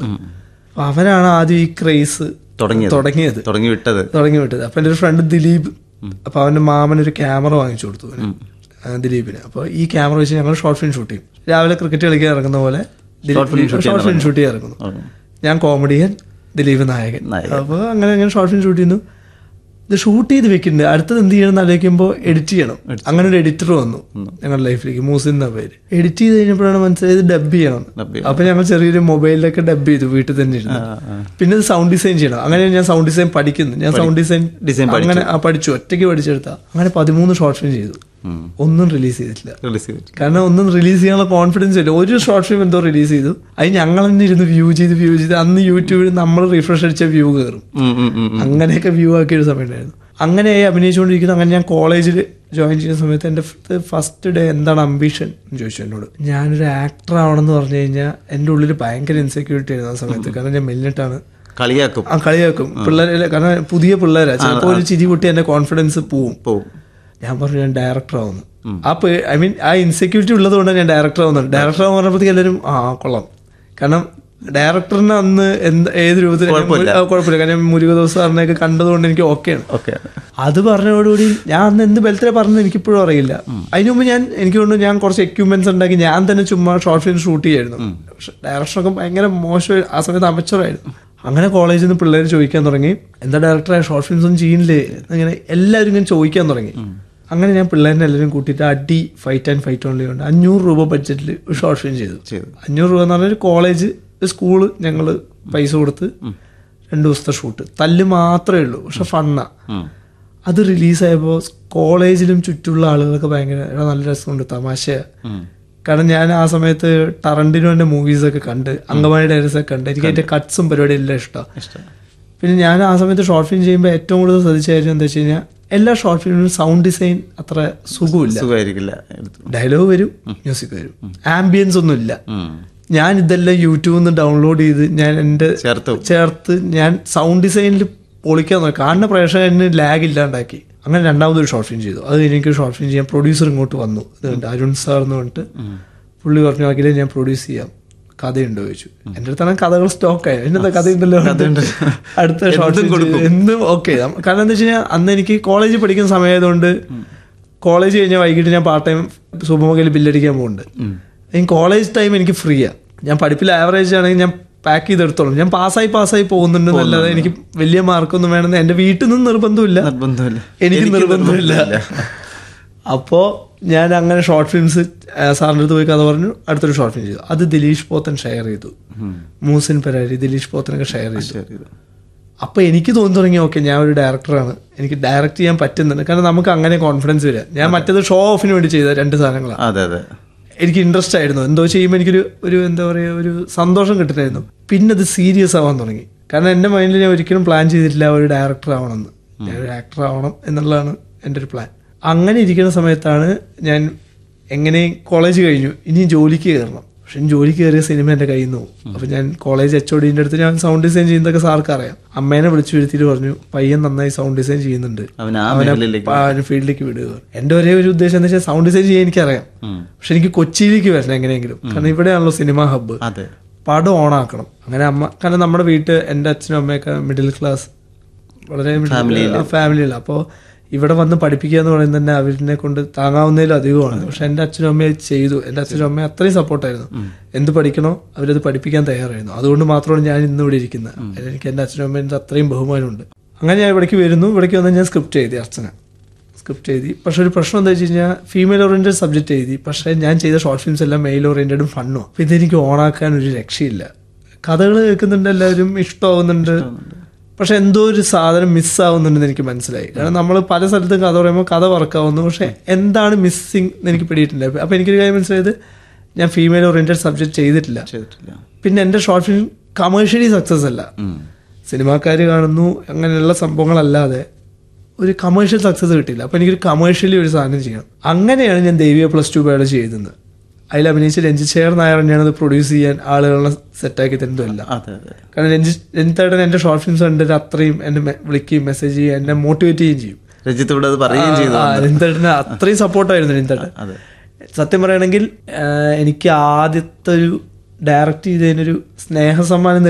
ഉള്ളത്. അപ്പൊ അവനാണ് ആദ്യം ഈ ക്രേസ് തുടങ്ങി വിട്ടത്. അപ്പൊ എൻ്റെ ഒരു ഫ്രണ്ട് ദിലീപ്, അപ്പൊ അവന്റെ മാമനൊരു ക്യാമറ വാങ്ങിച്ചു കൊടുത്തു ദിലീപിന്. അപ്പൊ ഈ ക്യാമറ വെച്ച് ഞങ്ങൾ ഷോർട്ട് ഫിലിം ഷൂട്ട് ചെയ്യും. രാവിലെ ക്രിക്കറ്റ് കളിക്കാൻ ഇറങ്ങുന്ന പോലെ ഷോർട്ട് ഫിലിം ഷൂട്ട് ചെയ്യാൻ ഇറങ്ങുന്നു. ഞാൻ കോമഡിയൻ, ദിലീപ് നായകൻ. അപ്പൊ അങ്ങനെ ഷോർട്ട് ഫിലിം ഷൂട്ട് ചെയ്യുന്നു. ഇത് ഷൂട്ട് ചെയ്ത് വെക്കുന്നുണ്ട്, അടുത്തത് എന്ത് ചെയ്യണം എന്ന് ആലോചിക്കുമ്പോൾ എഡിറ്റ് ചെയ്യണം. അങ്ങനെ ഒരു എഡിറ്റർ വന്നു ഞങ്ങളുടെ ലൈഫിലേക്ക്, മൂസിൻ എന്ന പേര്. എഡിറ്റ് ചെയ്ത് കഴിഞ്ഞപ്പോഴാണ് മനസ്സിലായത് ഡബ് ചെയ്യണം. അപ്പൊ ഞങ്ങൾ ചെറിയൊരു മൊബൈലിലൊക്കെ ഡബ് ചെയ്തു വീട്ടിൽ തന്നെ ഇരുന്നു. പിന്നെ ഇത് സൗണ്ട് ഡിസൈൻ ചെയ്യണം. അങ്ങനെ ഞാൻ സൗണ്ട് ഡിസൈൻ പഠിക്കുന്നു. ഞാൻ സൗണ്ട് ഡിസൈൻ അങ്ങനെ പഠിച്ചു, ഒറ്റയ്ക്ക് പഠിച്ചെടുത്താ. അങ്ങനെ 13 ഷോർട്ട് ഫിലിം ചെയ്തു. ഒന്നും റിലീസ് ചെയ്തിട്ടില്ല. കാരണം ഒന്നും റിലീസ് ചെയ്യാനുള്ള കോൺഫിഡൻസ് ഇല്ല. ഒരു ഷോർട്ട് ഫിലിം എന്തോ റിലീസ് ചെയ്തു, അത് ഞങ്ങൾ തന്നെ ഇരുന്ന് വ്യൂ ചെയ്ത് അന്ന് യൂട്യൂബിൽ നമ്മൾ റിഫ്രഷ് അടിച്ച വ്യൂ കയറും. അങ്ങനെയൊക്കെ വ്യൂ ആക്കിയ ഒരു സമയം ഉണ്ടായിരുന്നു. അങ്ങനെ അഭിനയിച്ചുകൊണ്ടിരിക്കുന്നു. അങ്ങനെ ഞാൻ കോളേജിൽ ജോയിൻ ചെയ്യുന്ന സമയത്ത് എൻ്റെ ഫസ്റ്റ് ഡേ എന്താണ് അംബിഷൻ എന്ന് ചോദിച്ചു എന്നോട്. ഞാനൊരു ആക്ടർ ആവണമെന്ന് പറഞ്ഞു കഴിഞ്ഞാൽ എൻ്റെ ഉള്ളിൽ ഭയങ്കര ഇൻസെക്യൂരിറ്റി ആയിരുന്നു ആ സമയത്ത്. കാരണം ഞാൻ മെല്ലിട്ടാണ്, കളിയാക്കും പിള്ളേരെ. കാരണം പുതിയ പിള്ളേരാ, ചിലപ്പോൾ ഒരു ചിരി പൊട്ടി എൻ്റെ കോൺഫിഡൻസ് പോവും. ഞാൻ പറഞ്ഞു ഞാൻ ഡയറക്ടർ ആവുന്നു. ആ ഇൻസെക്യൂരിറ്റി ഉള്ളത് കൊണ്ടാണ് ഞാൻ ഡയറക്ടർ ആവുന്നത്. ഡയറക്ടർ ആവാൻ പറഞ്ഞപ്പോഴത്തേക്ക് എല്ലാവരും കൊള്ളാം. കാരണം ഡയറക്ടറിന് അന്ന് ഏത് രൂപത്തിൽ കുഴപ്പമില്ല. കാരണം മുരുകദോസ് സാറിനെയൊക്കെ കണ്ടതുകൊണ്ട് എനിക്ക് ഓക്കെയാണ്. അത് പറഞ്ഞതോടുകൂടി ഞാൻ അന്ന് എന്ത് ബലത്തിലാണ് പറഞ്ഞത് എനിക്കിപ്പോഴും അറിയില്ല. അതിന് മുമ്പ് എനിക്ക് തോന്നുന്നു ഞാൻ കുറച്ച് എക്യുപ്മെന്റ്സ് ഉണ്ടാക്കി ഞാൻ തന്നെ ചുമ്മാ ഷോർട്ട് ഫിലിം ഷൂട്ട് ചെയ്യായിരുന്നു. പക്ഷെ ഡയറക്ഷനൊക്കെ ഭയങ്കര മോശം, ആ സമയത്ത് അമച്ചറായിരുന്നു. അങ്ങനെ കോളേജിൽ നിന്ന് പിള്ളേർ ചോദിക്കാൻ തുടങ്ങി, എന്താ ഡയറക്ടറെ ഷോർട്ട് ഫിലിംസ് ഒന്നും ചെയ്യില്ലേ? അങ്ങനെ എല്ലാവരും ഇങ്ങനെ ചോദിക്കാൻ തുടങ്ങി. അങ്ങനെ ഞാൻ പിള്ളേരെ എല്ലാവരും കൂട്ടിയിട്ട് അടി ഫൈറ്റ് ആൻഡ് ഫൈറ്റ് ഓൺലി കൊണ്ട് 500 രൂപ ബഡ്ജറ്റിൽ ഒരു ഷോർട്ട് ഫിലിം ചെയ്തു. 500 രൂപ എന്ന് പറഞ്ഞാൽ കോളേജ് സ്കൂള് ഞങ്ങൾ പൈസ കൊടുത്ത് 2 ദിവസത്തെ ഷൂട്ട്. തല്ല് മാത്രമേ ഉള്ളൂ, പക്ഷെ ഫണ്ണാ. അത് റിലീസായപ്പോൾ കോളേജിലും ചുറ്റുമുള്ള ആളുകളൊക്കെ ഭയങ്കര നല്ല രസമുണ്ട്, തമാശ. കാരണം ഞാൻ ആ സമയത്ത് ടറന്റിനോന്റെ മൂവീസൊക്കെ കണ്ട്, അങ്കമാലി ഡയറീസൊക്കെ കണ്ട്, എനിക്ക് അതിന്റെ കട്ട്സും പരിപാടി എല്ലാം ഇഷ്ടമാണ്. പിന്നെ ഞാൻ ആ സമയത്ത് ഷോർട്ട് ഫിലിം ചെയ്യുമ്പോൾ ഏറ്റവും കൂടുതൽ ശ്രദ്ധിച്ച കാര്യം എന്താ വെച്ച് കഴിഞ്ഞാൽ, എല്ലാ ഷോർട്ട് ഫിലിമിലും സൗണ്ട് ഡിസൈൻ അത്ര സുഖമില്ല. ഡയലോഗ് വരും, മ്യൂസിക് വരും, ആംബിയൻസ് ഒന്നും ഇല്ല. ഞാൻ ഇതെല്ലാം യൂട്യൂബിൽ നിന്ന് ഡൗൺലോഡ് ചെയ്ത് ഞാൻ എൻ്റെ ചേർത്ത് ഞാൻ സൗണ്ട് ഡിസൈനിൽ പൊളിക്കാൻ നോക്കി. കാണുന്ന പ്രേക്ഷകന് ലാഗ് ഇല്ലാണ്ടാക്കി. അങ്ങനെ രണ്ടാമതൊരു ഷോർട്ട് ഫിലിം ചെയ്തു. അത് എനിക്ക് ഷോർട്ട് ഫിലിം ചെയ്യാൻ പ്രൊഡ്യൂസർ ഇങ്ങോട്ട് വന്നു. ഇതുണ്ട് അരുൺ സാർ എന്ന് പറഞ്ഞിട്ട് പുള്ളി പറഞ്ഞു, ആക്കിയില്ലേ ഞാൻ പ്രൊഡ്യൂസ് ചെയ്യാം, കഥയുണ്ടോ ചോദിച്ചു. എൻ്റെ അടുത്താണ് കഥകൾ സ്റ്റോക്കായി. എന്താ കഥയുണ്ടല്ലോ, അടുത്ത ഷോർട്ട് ഫിലിം എന്തും ഓക്കെ. കാരണം എന്താ വെച്ച് കഴിഞ്ഞാൽ അന്ന് എനിക്ക് കോളേജിൽ പഠിക്കുന്ന സമയമായതുകൊണ്ട് കോളേജ് കഴിഞ്ഞാൽ വൈകിട്ട് ഞാൻ പാർട്ട് ടൈം സൂപ്പർമാർക്കറ്റിൽ ബില്ലടിക്കാൻ പോകുന്നുണ്ട്. കോളേജ് ടൈം എനിക്ക് ഫ്രീയാ. ഞാൻ പഠിപ്പിൽ ആവറേജ് ആണെങ്കിൽ ഞാൻ പാക്ക് ചെയ്തെടുത്തോളും. ഞാൻ പാസ്സായി പോകുന്നുണ്ട് എന്നല്ലാതെ എനിക്ക് വലിയ മാർക്കൊന്നും വേണമെന്ന് എൻ്റെ വീട്ടിൽ നിന്ന് നിർബന്ധമില്ല, എനിക്ക് നിർബന്ധമില്ല. അപ്പോൾ ഞാൻ അങ്ങനെ ഷോർട്ട് ഫിലിംസ് സാറിൻ്റെ അടുത്ത് പോയി കഥ പറഞ്ഞു. അടുത്തൊരു ഷോർട്ട് ഫിലിം ചെയ്തു. അത് ദിലീഷ് പോത്തൻ ഷെയർ ചെയ്തു. മൂസിൻ പരാരി, ദിലീഷ് പോത്തനൊക്കെ ഷെയർ ചെയ്തു. അപ്പൊ എനിക്ക് തോന്നി തുടങ്ങി, ഓക്കെ ഞാൻ ഒരു ഡയറക്ടറാണ്, എനിക്ക് ഡയറക്ട് ചെയ്യാൻ പറ്റുന്നുണ്ട്. കാരണം നമുക്ക് അങ്ങനെ കോൺഫിഡൻസ് വരിക. ഞാൻ മറ്റേത് ഷോ ഓഫിന് വേണ്ടി ചെയ്ത 2 സാധനങ്ങളാണ്. എനിക്ക് ഇൻട്രസ്റ്റ് ആയിരുന്നു, എന്തോ ചെയ്യുമ്പോൾ എനിക്കൊരു എന്താ പറയുക, ഒരു സന്തോഷം കിട്ടുന്നായിരുന്നു. പിന്നെ അത് സീരിയസ് ആവാൻ തുടങ്ങി. കാരണം എൻ്റെ മൈൻഡിൽ ഞാൻ ഒരിക്കലും പ്ലാൻ ചെയ്തിട്ടില്ല ഒരു ഡയറക്ടർ ആവണമെന്ന്. ഞാൻ ഒരു ആക്ടർ ആവണം എന്നുള്ളതാണ് എൻ്റെ ഒരു പ്ലാൻ. അങ്ങനെ ഇരിക്കുന്ന സമയത്താണ് ഞാൻ എങ്ങനെ കോളേജ് കഴിഞ്ഞു, ഇനി ജോലിക്ക് കയറണം. പക്ഷെ ജോലിക്ക് കയറിയ സിനിമ എൻ്റെ കയ്യിൽ നിന്ന് പോകും. അപ്പം ഞാൻ കോളേജ് HODന്റെ അടുത്ത് ഞാൻ സൗണ്ട് ഡിസൈൻ ചെയ്യുന്നതൊക്കെ സാർക്ക് അറിയാം. അമ്മേനെ വിളിച്ചു വരുത്തിയിട്ട് പറഞ്ഞു, പയ്യൻ നന്നായി സൗണ്ട് ഡിസൈൻ ചെയ്യുന്നുണ്ട്, അവനെ ഫീൽഡിലേക്ക് വിടുക. എൻ്റെ ഒരേ ഒരു ഉദ്ദേശം എന്താ വെച്ചാൽ സൗണ്ട് ഡിസൈൻ ചെയ്യാൻ എനിക്കറിയാം, പക്ഷെ എനിക്ക് കൊച്ചിയിലേക്ക് വരണം എങ്ങനെയെങ്കിലും. കാരണം ഇവിടെയാണല്ലോ സിനിമ ഹബ്ബ്, പടം ഓണാക്കണം. അങ്ങനെ അമ്മ, കാരണം നമ്മുടെ വീട്ടിൽ എൻ്റെ അച്ഛനും അമ്മയൊക്കെ മിഡിൽ ക്ലാസ്, വളരെ ഫാമിലിയില്ല. അപ്പോൾ ഇവിടെ വന്ന് പഠിപ്പിക്കുക എന്ന് പറയുന്നത് തന്നെ അവരിനെ കൊണ്ട് താങ്ങാവുന്നതിലും അധികമാണ്. പക്ഷെ എൻ്റെ അച്ഛനും അമ്മയെ ചെയ്തു. എൻ്റെ അച്ഛനും അമ്മയെ അത്രയും സപ്പോർട്ടായിരുന്നു. എന്ത് പഠിക്കണോ അവരത് പഠിപ്പിക്കാൻ തയ്യാറായിരുന്നു. അതുകൊണ്ട് മാത്രമാണ് ഞാൻ ഇന്ന് ഇവിടെ ഇരിക്കുന്നത്. എനിക്ക് എൻ്റെ അച്ഛനും അമ്മേൻ്റെ അത്രയും ബഹുമാനമുണ്ട്. അങ്ങനെ ഞാൻ ഇവിടേക്ക് വരുന്നു. ഇവിടേക്ക് വന്നാൽ ഞാൻ സ്ക്രിപ്റ്റ് എഴുതി, സ്ക്രിപ്റ്റ് എഴുതി. പക്ഷെ ഒരു പ്രശ്നം എന്താ വെച്ച് കഴിഞ്ഞാൽ ഫീമെയിൽ ഓറിയന്റഡ് സബ്ജക്റ്റ് എഴുതി. പക്ഷെ ഞാൻ ചെയ്ത ഷോർട്ട് ഫിലിംസ് എല്ലാം മെയിൽ ഓറിയന്റഡും ഫണ്ണും. അപ്പോൾ ഇതെനിക്ക് ഓണാക്കാൻ ഒരു രക്ഷയില്ല. കഥകൾ കേൾക്കുന്നുണ്ട്, എല്ലാവരും ഇഷ്ടമാവുന്നുണ്ട്, പക്ഷെ എന്തോ ഒരു സാധനം മിസ്സാവുന്നുണ്ടെന്ന് എനിക്ക് മനസ്സിലായി. കാരണം നമ്മൾ പല സ്ഥലത്തും കഥ പറയുമ്പോൾ കഥ വർക്കാവുന്നു, പക്ഷെ എന്താണ് മിസ്സിങ് എന്ന് എനിക്ക് പിടിയിട്ടില്ല. അപ്പം എനിക്കൊരു കാര്യം മനസ്സിലായത്, ഞാൻ ഫീമെയിൽ ഓറിയന്റഡ് സബ്ജക്റ്റ് ചെയ്തിട്ടില്ല. പിന്നെ എൻ്റെ ഷോർട്ട് ഫിലിം കമേഴ്ഷ്യലി സക്സസ് അല്ല. സിനിമാക്കാർ കാണുന്നു അങ്ങനെയുള്ള സംഭവങ്ങളല്ലാതെ ഒരു കമേഴ്ഷ്യൽ സക്സസ് കിട്ടില്ല. അപ്പം എനിക്കൊരു കമേഴ്ഷ്യലി ഒരു സാധനം ചെയ്യണം. അങ്ങനെയാണ് ഞാൻ ദേവിയ +2 ബയോളജി ചെയ്യുന്നത്. അതിൽ അഭിനയിച്ച് രഞ്ജിത്ത് നായർ തന്നെയാണ് അത് പ്രൊഡ്യൂസ് ചെയ്യാൻ ആളുകളെ സെറ്റാക്കി തരുന്നതല്ല. കാരണം രഞ്ജിത്തേട്ടൻ എൻ്റെ ഷോർട്ട് ഫിലിംസ് കണ്ടിട്ട് അത്രയും എന്നെ വിളിക്കുകയും മെസ്സേജ് ചെയ്യുകയും എന്നെ മോട്ടിവേറ്റ് ചെയ്യുകയും ചെയ്യും. രഞ്ജിത്തേട്ടന് അത്രയും സപ്പോർട്ടായിരുന്നു രഞ്ജിത്തേട്ടൻ. സത്യം പറയുകയാണെങ്കിൽ എനിക്ക് ആദ്യത്തെ ഒരു ഡയറക്റ്റ് ചെയ്തതിനൊരു സ്നേഹ സമ്മാനം